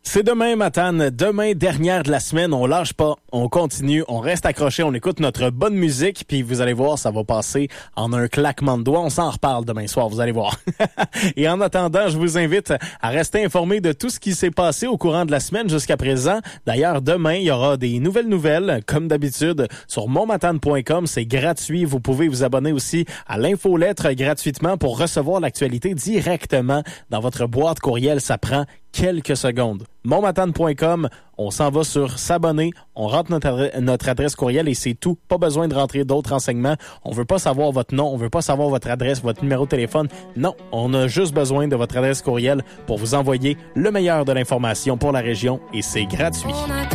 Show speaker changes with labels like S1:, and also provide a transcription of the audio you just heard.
S1: C'est demain, Matane. Demain, dernière de la semaine. On lâche pas. On continue. On reste accroché. On écoute notre bonne musique. Puis vous allez voir, ça va passer en un claquement de doigts. On s'en reparle demain soir. Vous allez voir. Et en attendant, je vous invite à rester informé de tout ce qui s'est passé au courant de la semaine jusqu'à présent. D'ailleurs, demain, il y aura des nouvelles, comme d'habitude, sur monmatane.com. C'est gratuit. Vous pouvez vous abonner aussi à l'infolettre gratuitement pour recevoir l'actualité directement dans votre boîte courriel. Ça prend quelques secondes. Monmatane.com, on s'en va sur s'abonner, on rentre notre adresse courriel et c'est tout. Pas besoin de rentrer d'autres renseignements. On veut pas savoir votre nom, on veut pas savoir votre adresse, votre numéro de téléphone. Non, on a juste besoin de votre adresse courriel pour vous envoyer le meilleur de l'information pour la région et c'est gratuit.